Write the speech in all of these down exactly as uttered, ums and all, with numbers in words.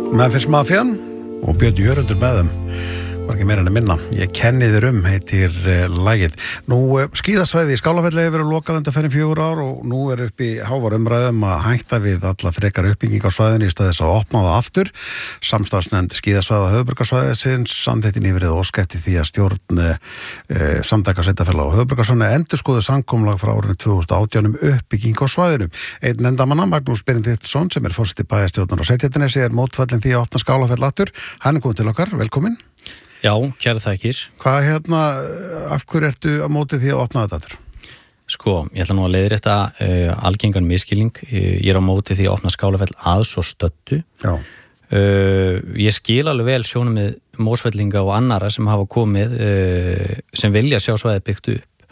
Memphis Mafian og Björn Jörundur með þeim var ekki meira en að minna. Ég kenni þér um heitir uh, lagið. Nú uh, skíðasvæði í Skálafelli hefur verið lokað undanfarin fjögur ár og nú er upp í hávar umræðum að hætta við alla frekar uppbygging á svæðinu í stað þess að opna það aftur. Samstarfsnefnd skíðasvæða höfuðborgarsvæðisins samþykkti nýverið ósk eftir því að stjórn uh, samtaka sveitarfélaga á höfuðborgarsvæðinu endurskoði samkomulag frá árinu tvö þúsund og átján um uppbygging á svæðinu. Einn nefndarmanna, Magnús Benediktsson, sem er forseti bæjarstjórnar á Seltjarnarnesi, er mótfallinn því að opna Skálafell aftur. Hann er kominn til okkar, velkominn. Já, kæra þakkir. Hvað hérna, af hverju ertu að móti því að opna þetta aftur? Sko, ég ætla nú að leiðrétta uh, algengan misskilning. Ég er á móti því að opna Skálafell að svo stöddu. Já. Uh, ég skil alveg vel sjónum með Mósfellinga og annara sem hafa komið uh, sem vilja sjá svæðið byggt upp.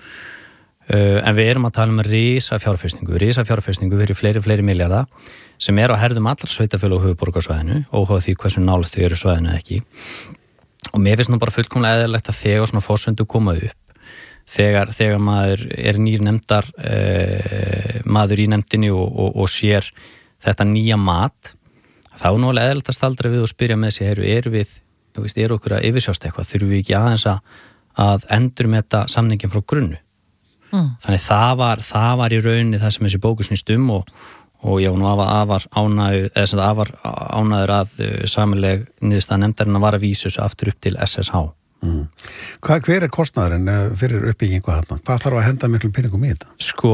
Uh, en við erum að tala um risa fjárfestingu, risa fjárfestingu fyrir fleiri, fleiri milljarða sem er á herðum allra sveitarfélaga á höfuðborgarsvæðinu, óháð því hversu nálægt þau eru svæðinu eða ekki. Og mér finnst nú bara fullkomlega eðlilegt að þegar svona forsöndu koma upp, þegar, þegar maður er nýr nefndar uh, maður í nefndinni og, og, og sér þetta nýja mat, þá er nú alveg eðlilegt að staldra við og spyrja með sig, eru, eru við, þú veist, eru okkur að yfirsjást eitthvað, þurfum við ekki aðeins að, að endurmeta samningin frá grunnu. Mm. Þannig það var, það var í rauninni það sem þessi bóku snýst um og og ég var nú afar, afar ánægður eða sem það afar ánægður að uh, sameiginleg niðurstaða nefndarinnar var að vísa þessu aftur upp til S S H. Mm. Hvað, hver er kostnaðurinn fyrir uppbyggingu þarna? Hvað þarf að henda miklum peningum í þetta? Sko,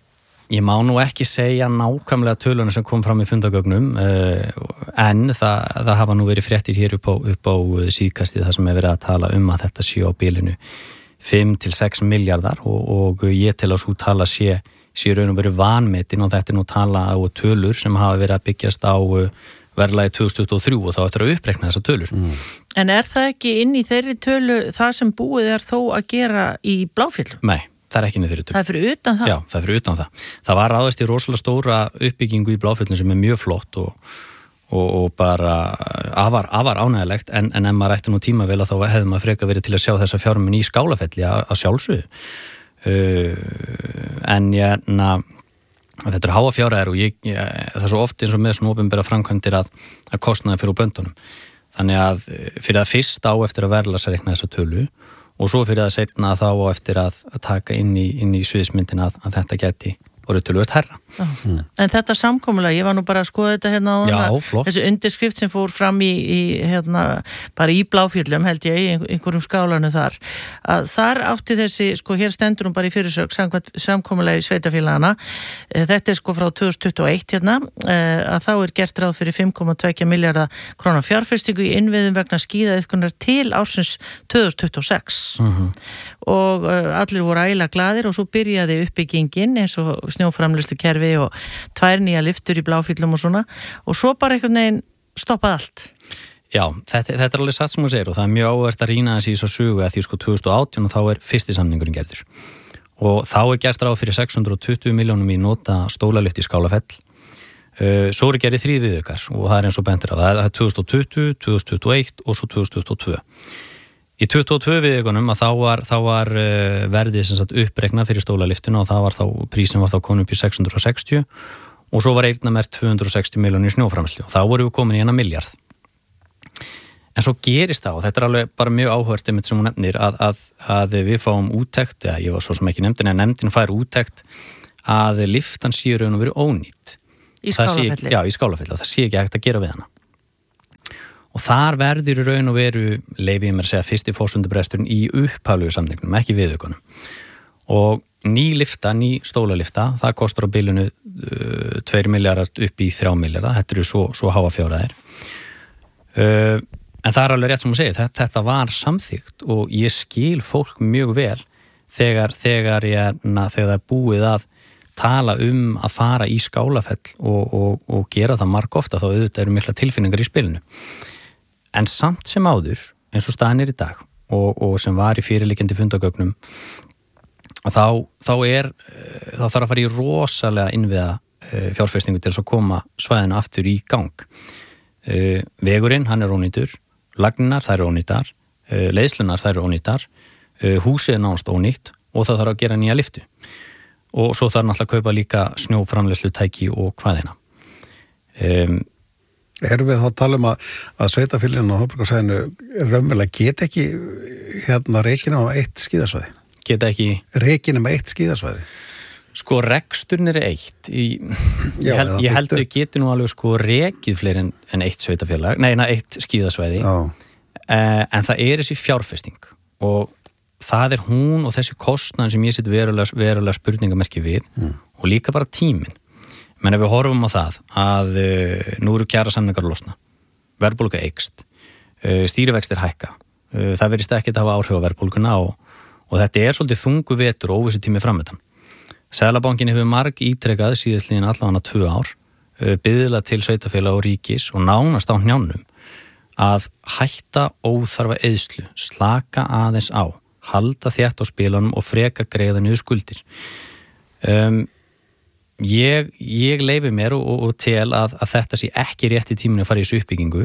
ég má nú ekki segja nákvæmlega töluna sem kom fram í fundagögnum uh, en það, það hafa nú verið fréttir hér upp á, upp á síðkastið þar sem er verið að tala um að þetta sé á bilinu fimm til sex milljarðar og, og ég til að svo tala sé sé raun og veru vanmetin og þetta er nú tala á tölur sem hafa verið að byggjast á verðlagi tvö þúsund tuttugu og þrjú og þá eftir að uppreikna þessar tölur. Mm. En er það ekki inn í þeirri tölu það sem búið er þó að gera í Bláfjöllum? Nei, það er ekki inn í þeirri tölu. Það er fyrir utan það? Já, það er fyrir utan það. Það var ráðist í rosalega stóra uppbyggingu í Bláfjöllum sem er mjög flott og, og, og bara afar, afar ánægilegt en, en ef maður ætti nú tíma vel að þá hefði maður freka verið til að sjá þessa fjármuni í Skálafelli að, að sjálfsögðu. Uh, en ég na, þetta er háa fjárhæðir og ég, ég, það er svo oft eins og með svona opinbera framkvæmdir að, að kostnaði fyrir böndunum þannig að fyrir að fyrst á eftir að verðlagsreikna þessa tölu og svo fyrir að seinna þá á eftir að, að taka inn í, inn í sviðsmyndin að, að þetta geti voru töluvert herra. Mm. En þetta samkomulag, ég var nú bara að skoða þetta hérna á Já, flott. Þessu undirskrift sem fór fram í, í hérna, bara í Bláfjöllum held ég, í einhverjum skálanu þar að þar átti þessi, sko hér stendur hún bara í fyrirsögn samkomulagi sveitarfélagana, þetta er sko frá tvö þúsund tuttugu og eitt hérna að þá er gert ráð fyrir fimm komma tvö milljarða króna fjárfestingu í innviðum vegna skíðaiðkunar til ársins tvö þúsund tuttugu og sex mm-hmm. og uh, allir voru ægilega glaðir og svo byrjaði uppbyggingin eins og snjóframleiðslukerfi og tvær nýja lyftur í Bláfjöllum og svona og svo bara einhvern veginn stoppað allt. Já, þetta, þetta er alveg satt sem þú segir og það er mjög áhvert að rýna þessi í svo sögu að því sko tvö þúsund og átján og þá er fyrsti samningurinn gerður og þá er gert ráð fyrir sex hundruð og tuttugu milljónum í nota stólalyft í Skálafell uh, svo eru gerðir þrír viðaukar og það er eins og bentir á það er tvö þúsund og tuttugu, tvö þúsund tuttugu og eitt og svo tvö þúsund tuttugu og tvö. Í tuttugu og tvö viðaukunum að þá var, þá var uh, verðið sem sagt uppreikna fyrir stólalyftuna og það var þá, prísin var þá komin upp í sex hundruð og sextíu og svo var eyrnamerkt tvö hundruð og sextíu milljónir í snjóframleiðslu og þá voru við komin í eina milljarð. En svo gerist það og þetta er alveg bara mjög áhugavert einmitt sem hún nefnir að, að, að við fáum úttekt, eða ég var svo sem ekki nefndin en nefndin fær úttekt að lyftan sé raun og veru ónýtt. Í Skálafelli? Já, í Skálafelli og það sé ekki hægt að gera við hana. Og þar verður í raun og veru, leyfi ég mér að segja, fyrsti forsendubresturinn í upphaflegu samningnum, ekki viðaukunum. Og ný lyfta, ný stólalyfta, það kostar á bilinu uh, tveir milljarðar upp í þrjá milljarða, þetta eru svo, svo háa fjárhæðir. Uh, en það er alveg rétt sem þú segir, þetta, þetta var samþykkt og ég skil fólk mjög vel þegar, þegar, ég, na, þegar það er búið að tala um að fara í Skálafell og, og, og gera það marg ofta, þá auðvitað eru mikla tilfinningar í spilinu. En samt sem áður, eins og staðan er í dag og, og sem var í fyrirliggjandi fundagögnum að þá, þá er þá þarf að fara í rosalega innviða fjárfestingu til þess að koma svæðinu aftur í gang. Vegurinn, hann er ónýtur, lagninar, þær eru ónýtar, leiðslunar, þær eru ónýtar, húsið er nánast ónýtt og það þarf að gera nýja lyftu. Og svo þarf náttúrulega að kaupa líka snjóframleiðslutæki og hvaðina. Um, Erum við þá að tala um að, að sveitafélaginu og höfuðborgarsvæðinu raunverulega get ekki hérna reikina á eitt skíðasvæði? Geta ekki... Reikina með eitt skíðasvæði? Sko, reksturinn er eitt. Í, Já, ég held, ég held að við getum nú alveg sko rekið fleiri en, en eitt sveitafélag, nei, na, eitt skíðasvæði, eh, en það er þessi fjárfesting og það er hún og þessi kostnað sem ég set verulega, verulega spurningamerki við mm. og líka bara tíminn. menn ef við horfum á það að uh, nú eru kjarasamningar að losna, verðbólga eykst, uh, stýrivextir hækka, uh, það verðist ekki að hafa áhrif á verðbólguna og, og þetta er svolítið þungu vetur og óvissu tími framöndan. Seðlabankinn hefur marg ítrekað síðastliðin allavega tvö ár, uh, biðla til sveitarfélaga og ríkis og nánast á hnjánum að hætta óþarfa eyðslu, slaka aðeins á, halda þétt á spilunum og freka greiða niður skuldir. Um, ég, ég leifi mér og, og, og tel að, að þetta sé ekki rétt í tíminu að fara í þessu uppbyggingu,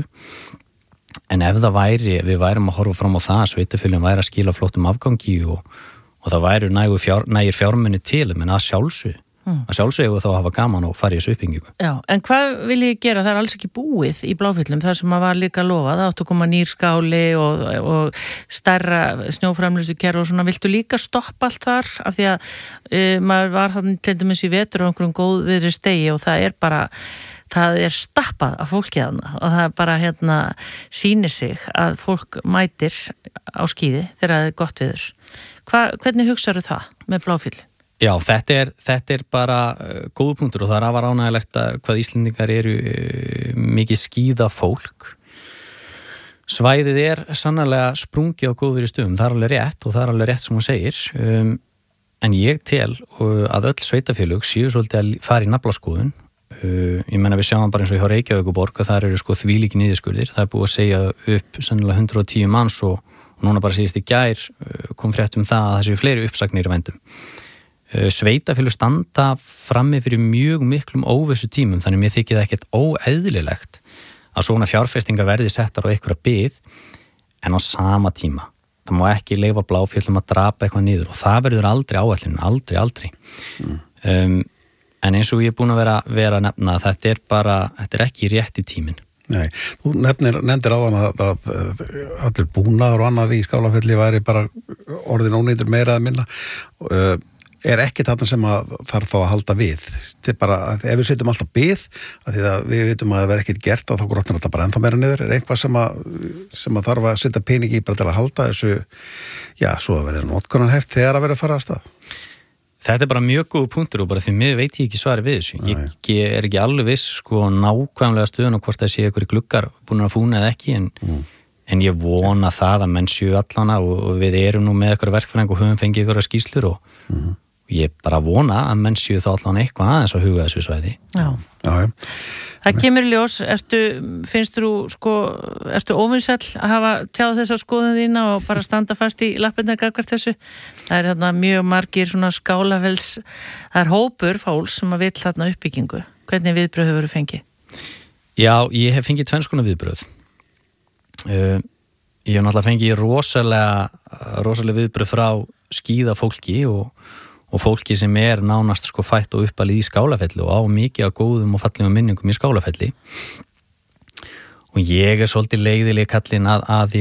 en ef það væri, við værum að horfa fram á það að sveitarfélögin væri að skila flottum afgangi og, og það væri nægur fjár, nægir fjármunni til, menn að sjálfsög Mm. að sjálfsögðu þá að hafa gaman og fara í þessu uppbyggingu. Já, en hvað vil ég gera? Það er alls ekki búið í Bláfjöllum, þar sem að var líka lofað, það áttu að koma nýr skáli og, og stærra snjóframleiðslu kerfi og svona, viltu líka stoppa allt þar? Af því að uh, maður var hann til dæmis í vetur og einhverjum góðviðri stegi og það er bara, það er stappað af fólki þarna og það er bara hérna sýnir sig að fólk mætir á skíði þegar það er gott viður. Hva, hvernig hugsaðu það með Bláfjöllin? Já, þetta er, þetta er bara uh, góðu punktur og það er afar ánægilegt að hvað Íslendingar eru uh, mikið skíða fólk. Svæðið er sannarlega sprungi á góðviðri stöðum, það er alveg rétt og það er alveg rétt sem hún segir, um, en ég tel uh, að öll sveitafélög séu svolítið að fara í naflaskoðun. Uh, ég menna við sjáum bara eins og hjá Reykjavíkurborg að það eru sko þvílíki niðurskurðir, það er búið að segja upp sennilega hundrað og tíu manns og, og núna bara síðast í gær uh, kom frétt um það að það séu fleiri uppsagnir í vændum. Sveitafélög standa frammi fyrir mjög miklum óvissu tímum, þannig mér þykir það ekkert óeðlilegt að svona fjárfestinga verði settar á einhverja bið, en á sama tíma það má ekki leyfa Bláfjöllum að drapa eitthvað niður og það verður aldrei áætlun, aldrei, aldrei mm. um, en eins og ég er búin að vera, vera að nefna að þetta er bara, þetta er ekki rétt í tímin. Nei, þú nefnir, nefndir áðan að, að, að allir búnaður og annað í Skálafelli væri bara orðin ónýtur meira að minna og uh, er ekki þarna sem að þarf þá að halda við. Þetta er bara, ef við setjum alltaf bið, að því að við vitum að það verður ekkert gert, að þá grotnar þetta bara ennþá meira niður, er eitthvað sem að, sem að þarf að setja pening í bara til að halda þessu, já, svo að verður notkunarheft þegar að verður að fara að stað. Þetta er bara mjög góð punktur og bara því miður veit ég ekki svari við þessu. Ég, ég er ekki alveg viss, sko, nákvæmlega stöðun og hvort það sé einhverju gluggar búin að fúna eða ekki, en, mm. en ég vona það að menn séu allana og, og við erum nú með einhverju verkfræðing og höfum fengið einhverja skýrslur og mm. ég bara vona að menn séu þá allan eitthvað aðeins að huga þessu svæði. Já. Já, já. Það kemur í ljós, ertu, finnst þú sko, ertu óvinsæll að hafa tjáð þessa skoðun þína og bara standa fast í lappirnar gagnvart þessu? Það er þarna mjög margir svona Skálafells, það er hópur fólks sem að vill þarna uppbyggingu. Hvernig viðbröð hefur þú fengið? Já, ég hef fengið tvenns konar viðbröð. Uh, ég hef náttúrulega fengið rosalega, rosalega viðbröð frá skíða fólki og og fólki sem er nánast sko fætt og uppalið í Skálafelli og á mikið af góðum og fallegum minningum í Skálafelli og ég er svolítið leiðileg kallinn að, að,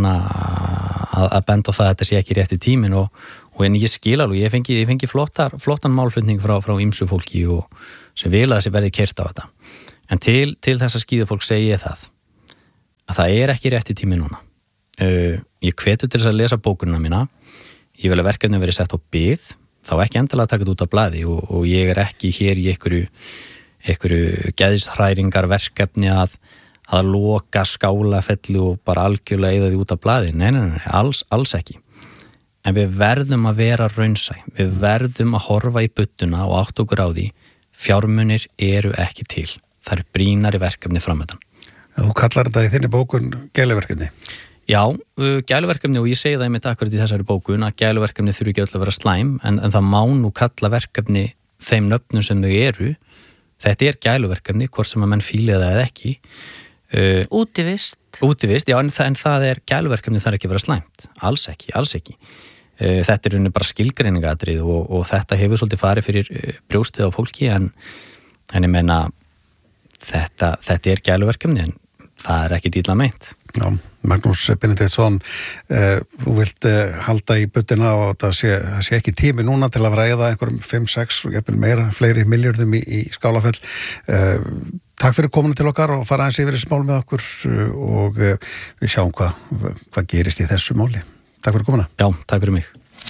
að, að benda á það að þetta sé ekki rétt í tímin og, og en ég skil alveg, ég fengi, ég fengi flottar, flottan málflutning frá, frá ýmsu fólki og sem vil að þessi verði keyrt á þetta en til, til þess að skíða fólk segi ég það að það er ekki rétt í tímin núna uh, ég hvetur til þess að lesa bókunina mína ég vil að verkefni verið sett á bið þá ekki endilega að taka þetta út af blaði og, og ég er ekki hér í einhverju, einhverju geðshræringar verkefni að, að loka Skálafelli og bara algjörlega eyða því út af blaði. Nei, nei, nei, alls, alls ekki. En við verðum að vera raunsæ. Við verðum að horfa í budduna og átt okkur á því. Fjármunir eru ekki til. Það eru brýnari verkefni framöndan. Þú kallar þetta í þinni bókun gæluverkefni? Já, gæluverkefni og ég segi það einmitt akkurat í þessari bókun að gæluverkefni þurfi ekki öll að vera slæm en, en það má nú kalla verkefni þeim nöfnum sem þau eru. Þetta er gæluverkefni, hvort sem að menn fílið það eða ekki. Uh, Útivist. Útivist, já, en, en það er gæluverkefni þarf ekki að vera slæmt. Alls ekki, alls ekki. Uh, þetta er bara skilgreiningadrið og, og þetta hefur svolítið farið fyrir brjóstið á fólki en, en ég meina þetta, þetta er gæluverkefni en það er ekki illa meint. Já, Magnús Benediktsson, eh, þú vilt eh, halda í buddina og það sé, það sé ekki tími núna til að ræða einhverjum fimm, sex og jafnvel meira, fleiri miljardum í, í Skálafell. Eh, takk fyrir komuna til okkar og fara aðeins yfir þessu mál með okkur og eh, við sjáum hvað hva gerist í þessu máli. Takk fyrir komuna. Já, takk fyrir mig.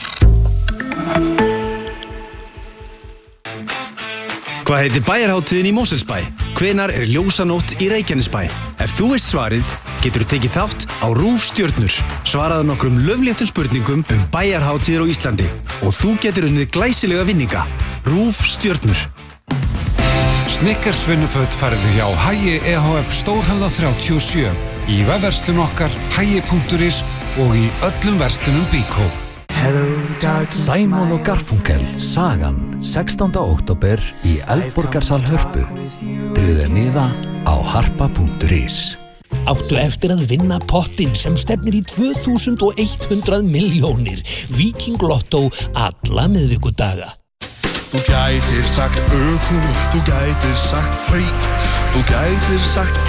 Hvað heitir bæjarhátíðin í Mosfellsbæ? Hvenær er ljósanótt í Reykjanesbæ? Ef þú veist svarið, getur þú tekið þátt á RÚV Stjörnur. Svaraðu nokkrum löfléttum spurningum um bæjarhátíðir á Íslandi og þú getur unnið glæsilega vinninga. RÚV Stjörnur. Snickers vinnuföt færðu hjá Hagi E H F Stórhöfða þrjátíu og sjö, í vefverslun okkar hagi punktur is og í öllum verslunum Bíkó. Simon og Garfunkel, sagan, sextánda október í Eldborgarsal Hörpu. Tryggðu miða á harpa punktur is. Áttu eftir að vinna pottinn sem stefnir í tvö þúsund hundrað milljónir. Viking Lotto alla miðvikudaga. Þú gætir sagt ökum, þú gætir sagt frí, þú gætir sagt